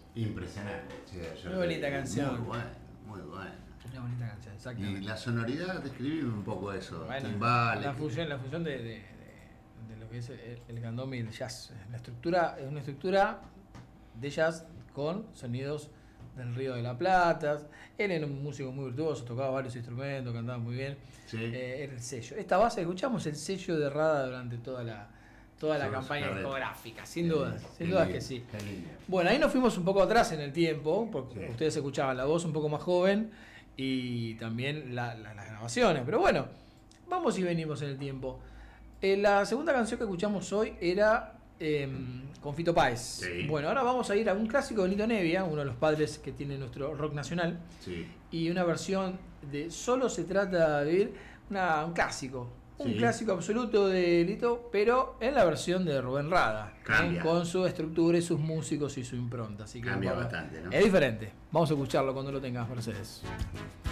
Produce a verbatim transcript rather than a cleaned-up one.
Impresionante. Sí, yo Muy bonita canción. Muy bueno, muy bueno. Una bonita canción, exactamente. Y la sonoridad, describime un poco eso. Bueno, Timbales. la fusión, la fusión de, de, de, de lo que es el, el candombe y el jazz. La estructura es una estructura de jazz con sonidos del Río de la Plata. Él era un músico muy virtuoso, tocaba varios instrumentos, cantaba muy bien. Sí. Eh, era el sello. Esta base, escuchamos el sello de Rada durante toda la toda la Son campaña los discográfica, sin Qué dudas, lindo, sin qué dudas lindo, que sí. qué lindo. Bueno, ahí nos fuimos un poco atrás en el tiempo, porque Sí. ustedes escuchaban la voz un poco más joven y también la, la, las grabaciones. Pero bueno, vamos y venimos en el tiempo. Eh, la segunda canción que escuchamos hoy era eh, con Fito Páez. Sí. Bueno, ahora vamos a ir a un clásico de Lito Nevia, uno de los padres que tiene nuestro rock nacional, Sí. y una versión de Solo se trata de vivir, una, un clásico. Un Sí. clásico absoluto de Lito, pero en la versión de Rubén Rada, Cambia. ¿eh? Con su estructura y sus músicos y su impronta. Así que Cambia vamos- bastante, ¿no? Es diferente. Vamos a escucharlo cuando lo tengas, Mercedes.